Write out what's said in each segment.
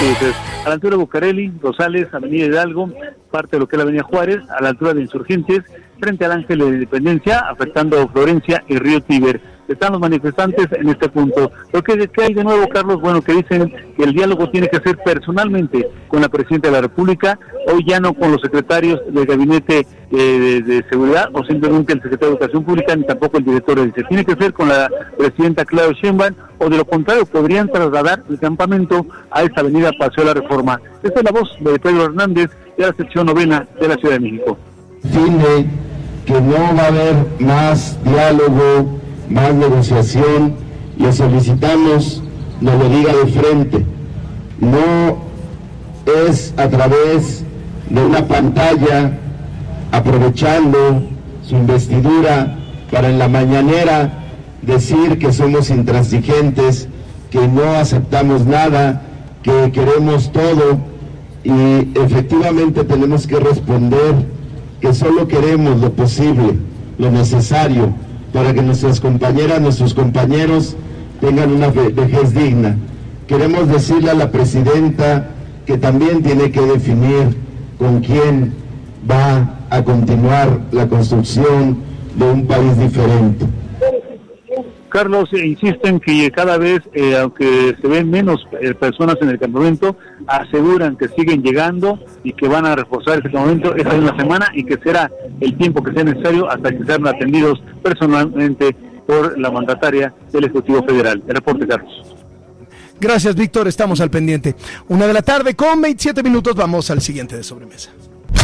cruces. A la altura de Bucareli, Rosales, Avenida Hidalgo, parte de lo que es la Avenida Juárez, a la altura de Insurgentes, frente al Ángel de Independencia, afectando Florencia y Río Tíber. Están los manifestantes en este punto. Lo que hay de nuevo, Carlos, bueno, que dicen que el diálogo tiene que ser personalmente con la Presidenta de la República, hoy ya no con los secretarios del Gabinete de Seguridad o simplemente el Secretario de Educación Pública, ni tampoco el director de dice. Tiene que ser con la Presidenta Claudia Sheinbaum, o de lo contrario podrían trasladar el campamento a esta avenida Paseo de la Reforma. Esta es la voz de Pedro Hernández de la sección 9ª de la Ciudad de México. Define que no va a haber más diálogo, más negociación. Le solicitamos nos lo diga de frente, no es a través de una pantalla aprovechando su investidura para en la mañanera decir que somos intransigentes, que no aceptamos nada, que queremos todo, y efectivamente tenemos que responder que solo queremos lo posible, lo necesario, para que nuestras compañeras, nuestros compañeros tengan una vejez digna. Queremos decirle a la Presidenta que también tiene que definir con quién va a continuar la construcción de un país diferente. Carlos, insisten que cada vez, aunque se ven menos personas en el campamento, aseguran que siguen llegando y que van a reforzar ese campamento esta misma semana y que será el tiempo que sea necesario hasta que sean atendidos personalmente por la mandataria del Ejecutivo Federal. El reporte, Carlos. Gracias, Víctor, estamos al pendiente. 1:00 con 27 minutos, vamos al siguiente de sobremesa.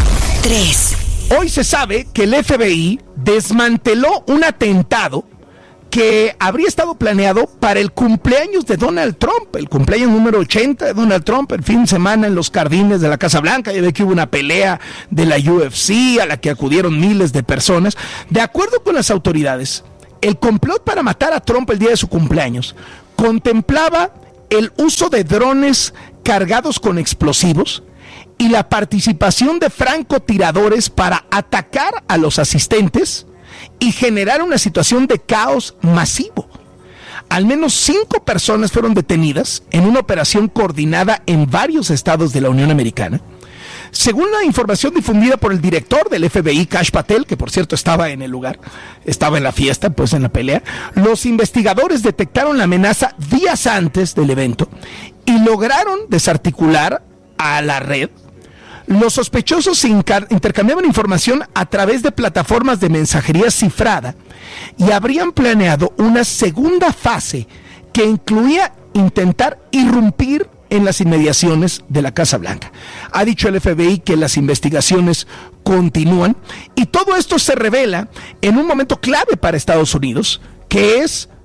3. Hoy se sabe que el FBI desmanteló un atentado que habría estado planeado para el cumpleaños de Donald Trump, el cumpleaños número 80 de Donald Trump, el fin de semana en los jardines de la Casa Blanca. Ya ve que hubo una pelea de la UFC a la que acudieron miles de personas. De acuerdo con las autoridades, el complot para matar a Trump el día de su cumpleaños contemplaba el uso de drones cargados con explosivos y la participación de francotiradores para atacar a los asistentes y generar una situación de caos masivo. Al menos 5 personas fueron detenidas en una operación coordinada en varios estados de la Unión Americana. Según la información difundida por el director del FBI, Kash Patel, que por cierto estaba en el lugar, estaba en la fiesta, pues en la pelea, los investigadores detectaron la amenaza días antes del evento y lograron desarticular a la red. Los sospechosos intercambiaban información a través de plataformas de mensajería cifrada y habrían planeado una segunda fase que incluía intentar irrumpir en las inmediaciones de la Casa Blanca. Ha dicho el FBI que las investigaciones continúan y todo esto se revela en un momento clave para Estados Unidos, que es